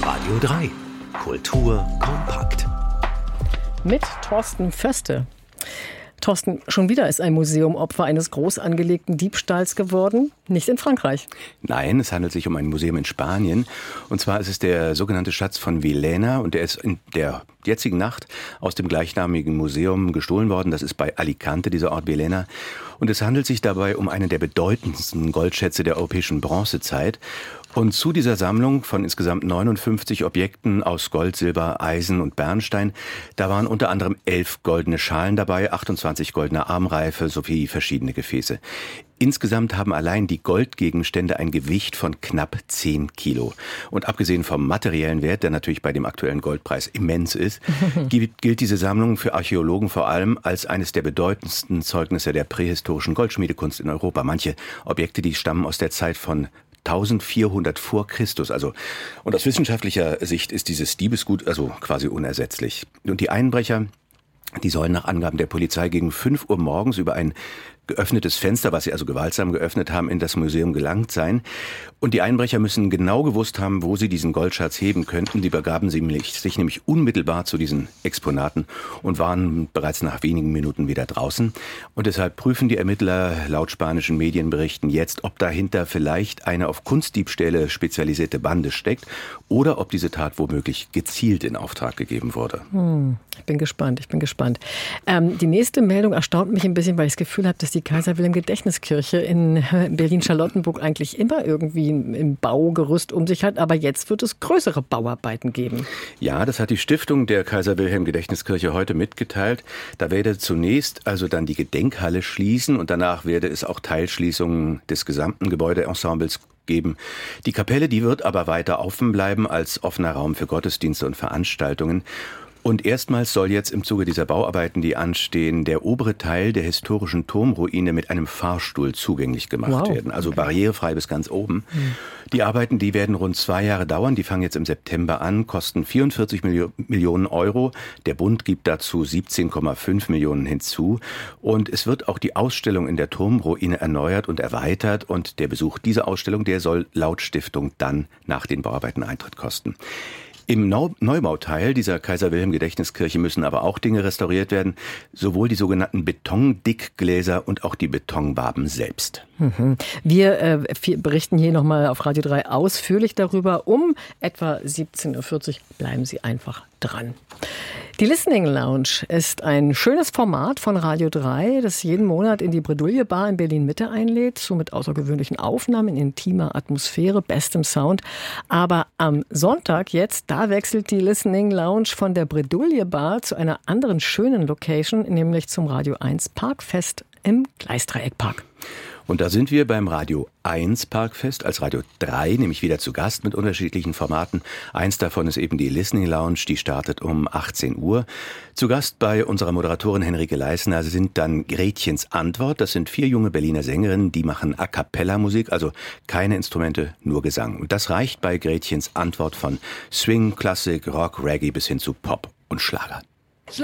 Radio 3. Kultur kompakt. Mit Thorsten Föste. Thorsten, schon wieder ist ein Museum Opfer eines groß angelegten Diebstahls geworden. Nicht in Frankreich. Nein, es handelt sich um ein Museum in Spanien. Und zwar ist es der sogenannte Schatz von Villena. Und der ist in der jetzigen Nacht aus dem gleichnamigen Museum gestohlen worden. Das ist bei Alicante, dieser Ort Villena. Und es handelt sich dabei um einen der bedeutendsten Goldschätze der europäischen Bronzezeit. Und zu dieser Sammlung von insgesamt 59 Objekten aus Gold, Silber, Eisen und Bernstein, da waren unter anderem 11 goldene Schalen dabei, 28 goldene Armreife sowie verschiedene Gefäße. Insgesamt haben allein die Goldgegenstände ein Gewicht von knapp 10 Kilo. Und abgesehen vom materiellen Wert, der natürlich bei dem aktuellen Goldpreis immens ist, gilt diese Sammlung für Archäologen vor allem als eines der bedeutendsten Zeugnisse der prähistorischen Goldschmiedekunst in Europa. Manche Objekte, die stammen aus der Zeit von 1400 vor Christus, und aus wissenschaftlicher Sicht ist dieses Diebesgut quasi unersetzlich. Und die Einbrecher, die sollen nach Angaben der Polizei gegen 5 Uhr morgens über ein geöffnetes Fenster, was sie gewaltsam geöffnet haben, in das Museum gelangt sein. Und die Einbrecher müssen genau gewusst haben, wo sie diesen Goldschatz heben könnten. Die begaben sich nämlich unmittelbar zu diesen Exponaten und waren bereits nach wenigen Minuten wieder draußen. Und deshalb prüfen die Ermittler laut spanischen Medienberichten jetzt, ob dahinter vielleicht eine auf Kunstdiebstähle spezialisierte Bande steckt oder ob diese Tat womöglich gezielt in Auftrag gegeben wurde. Ich bin gespannt. Die nächste Meldung erstaunt mich ein bisschen, weil ich das Gefühl habe, dass die Kaiser-Wilhelm-Gedächtniskirche in Berlin-Charlottenburg eigentlich immer irgendwie im Baugerüst um sich hat. Aber jetzt wird es größere Bauarbeiten geben. Ja, das hat die Stiftung der Kaiser-Wilhelm-Gedächtniskirche heute mitgeteilt. Da werde zunächst dann die Gedenkhalle schließen und danach werde es auch Teilschließungen des gesamten Gebäudeensembles geben. Die Kapelle, die wird aber weiter offen bleiben als offener Raum für Gottesdienste und Veranstaltungen. Und erstmals soll jetzt im Zuge dieser Bauarbeiten, die anstehen, der obere Teil der historischen Turmruine mit einem Fahrstuhl zugänglich gemacht werden. Also barrierefrei bis ganz oben. Die Arbeiten, die werden rund 2 Jahre dauern. Die fangen jetzt im September an, kosten 44 Millionen Euro. Der Bund gibt dazu 17,5 Millionen hinzu. Und es wird auch die Ausstellung in der Turmruine erneuert und erweitert. Und der Besuch dieser Ausstellung, der soll laut Stiftung dann nach den Bauarbeiten Eintritt kosten. Im Neubauteil dieser Kaiser-Wilhelm-Gedächtniskirche müssen aber auch Dinge restauriert werden, sowohl die sogenannten Betondickgläser und auch die Betonwaben selbst. Wir berichten hier nochmal auf Radio 3 ausführlich darüber. Um etwa 17.40 Uhr bleiben Sie einfach dran. Die Listening Lounge ist ein schönes Format von Radio 3, das jeden Monat in die Bredouille Bar in Berlin-Mitte einlädt, so mit außergewöhnlichen Aufnahmen, in intimer Atmosphäre, bestem Sound. Aber am Sonntag jetzt, da wechselt die Listening Lounge von der Bredouille Bar zu einer anderen schönen Location, nämlich zum Radio 1 Parkfest im Gleisdreieckpark. Und da sind wir beim Radio 1 Parkfest als Radio 3, nämlich wieder zu Gast mit unterschiedlichen Formaten. Eins davon ist eben die Listening Lounge, die startet um 18 Uhr. Zu Gast bei unserer Moderatorin Henrike Leisner sind dann Gretchens Antwort. Das sind 4 junge Berliner Sängerinnen, die machen A-Cappella-Musik, also keine Instrumente, nur Gesang. Und das reicht bei Gretchens Antwort von Swing, Klassik, Rock, Reggae bis hin zu Pop und Schlager.